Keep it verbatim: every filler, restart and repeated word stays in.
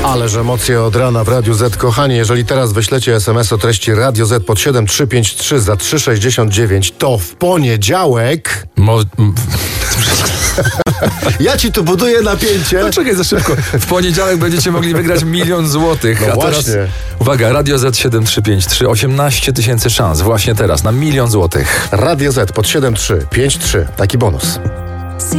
Ależ emocje od rana w Radiu Z. Kochani, jeżeli teraz wyślecie es em es o treści Radio Z pod siedem trzy pięć trzy za trzy sześćdziesiąt dziewięć, to w poniedziałek... Mo... Ja ci tu buduję napięcie. No czekaj za szybko. W poniedziałek będziecie mogli wygrać milion złotych. No a teraz, właśnie. uwaga, Radio Z siedem trzy pięć trzy, osiemnaście tysięcy szans właśnie teraz na milion złotych. Radio Z pod siedem trzy pięć trzy. Taki bonus.